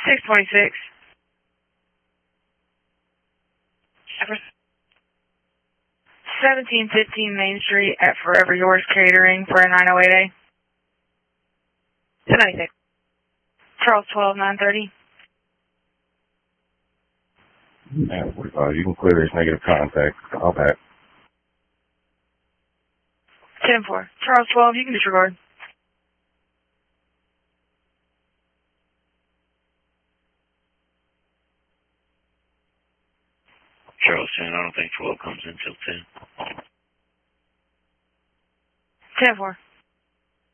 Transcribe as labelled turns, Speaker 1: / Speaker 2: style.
Speaker 1: 626. 1715 Main Street at Forever Yours Catering for a 908A. 296. Charles 12, 930.
Speaker 2: You can clear this negative contact. Call back.
Speaker 1: 10-4. Charles 12, you can disregard.
Speaker 3: Charles 10, I don't think 12 comes in till 10.
Speaker 1: 10-4.